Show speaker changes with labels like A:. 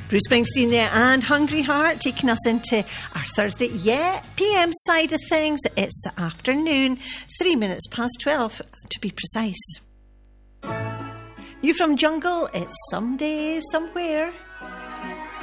A: Bruce Springsteen there and Hungry Heart taking us into our Thursday, PM side of things. It's the afternoon, 3 minutes past 12 to be precise. New from Jungle, it's Someday, Somewhere.